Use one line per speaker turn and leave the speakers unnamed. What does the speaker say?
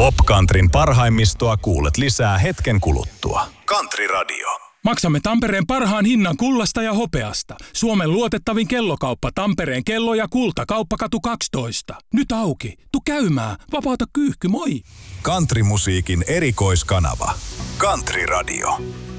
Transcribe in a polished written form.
Popcountryn parhaimmistoa kuulet lisää hetken kuluttua. Country Radio.
Maksamme Tampereen parhaan hinnan kullasta ja hopeasta. Suomen luotettavin kellokauppa Tampereen kello- ja kulta. Kauppakatu 12. Nyt auki. Tu käymään. Vapaata kyyhky, moi!
Countrymusiikin erikoiskanava. Country Radio.